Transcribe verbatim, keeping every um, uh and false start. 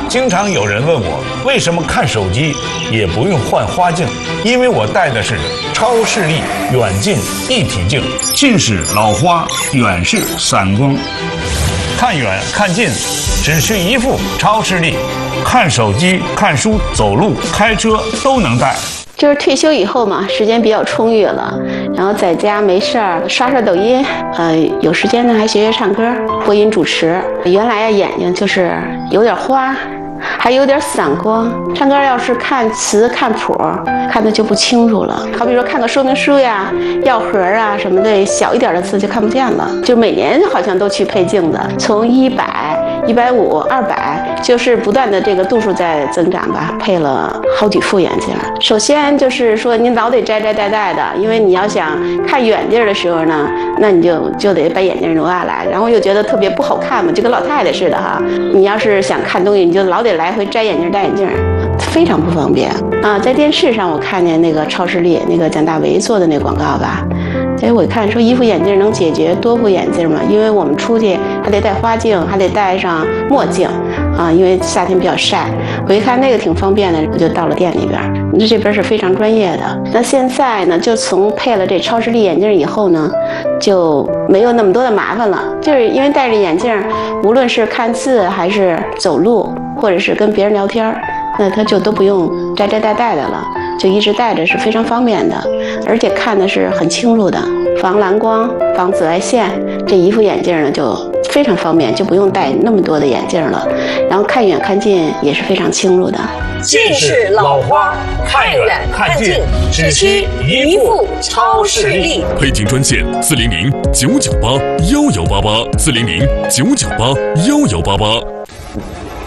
经常有人问我，为什么看手机也不用换花镜？因为我戴的是超视力远近一体镜，近视老花，远视散光。看远看近，只需一副超视力，看手机、看书、走路、开车都能戴。 就是退休以后嘛，时间比较充裕了，然后在家没事儿刷刷抖音，呃，有时间呢还学学唱歌、播音主持。原来呀眼睛就是有点花，还有点散光，唱歌要是看词看谱，看的就不清楚了。好比说看个说明书呀、药盒啊什么的，小一点的字就看不见了。就每年好像都去配镜子，从一百、一百五、二百，就是不断的这个度数在增长吧，配了好几副眼镜。首先就是说你老得摘摘戴戴的，因为你要想看远地儿的时候呢，那你就就得把眼镜挪下来，然后又觉得特别不好看嘛，就跟老太太似的哈。你要是想看东西，你就老得来回摘眼镜戴眼镜，非常不方便啊。在电视上我看见那个超视力那个蒋大为做的那广告吧，所以我看说一副眼镜能解决多副眼镜嘛，因为我们出去还得戴花镜，还得戴上墨镜啊，因为夏天比较晒。我一看那个挺方便的，我就到了店里边。那这边是非常专业的。那现在呢，就从配了这超视力眼镜以后呢，就没有那么多的麻烦了，就是因为戴着眼镜，无论是看字还是走路，或者是跟别人聊天，那他就都不用摘摘戴戴的了，就一直戴着是非常方便的，而且看的是很清楚的，防蓝光、防紫外线。这一副眼镜呢就非常方便，就不用戴那么多的眼镜了，然后看远看近也是非常清楚的。 近视老花，看远看近，只需一副超视力。 配镜专线：四零零九九八幺幺八八，四零零九九八幺幺八八。